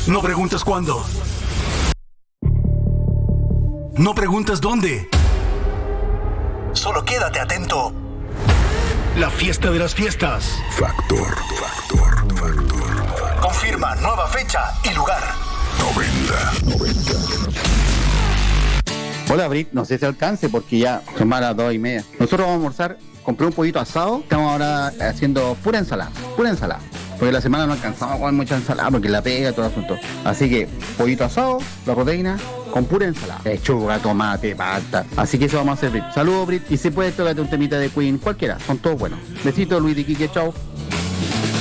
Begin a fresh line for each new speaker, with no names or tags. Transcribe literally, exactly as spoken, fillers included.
No preguntes cuándo. No preguntes dónde. Solo quédate atento. La fiesta de las fiestas.
Factor, factor, factor.
Confirma nueva fecha y lugar.
noventa, noventa.
Hola, Brit, no sé si alcance porque ya son más las dos y media. Nosotros vamos a almorzar, compré un pollito asado, estamos ahora haciendo pura ensalada, pura ensalada. Porque la semana no alcanzamos a comer mucha ensalada porque la pega, todo el asunto. Así que, pollito asado, la proteína, con pura ensalada. Lechuga, tomate, palta. Así que eso vamos a hacer, Brit. Saludos, Brit. Y si puedes, tócate un temita de Queen, cualquiera, son todos buenos. Besitos, Luis de Quique, chao.